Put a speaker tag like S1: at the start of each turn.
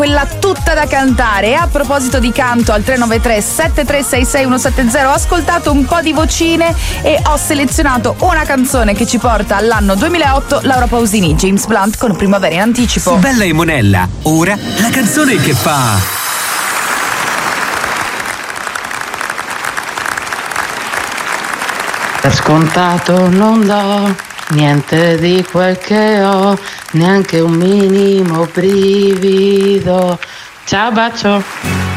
S1: quella tutta da cantare. E a proposito di canto, al 393 7366 170 ho ascoltato un po' di vocine e ho selezionato una canzone che ci porta all'anno 2008, Laura Pausini, James Blunt con Primavera in anticipo.
S2: Bella e Monella, ora la canzone che fa...
S3: Per scontato non do niente di quel che ho, neanche un minimo brivido. Ciao, bacio.